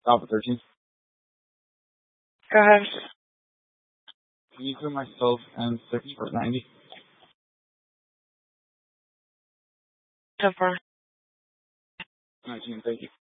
Alpha 13. Go ahead. Can you do myself and 6 for 90? So far. 19, thank you.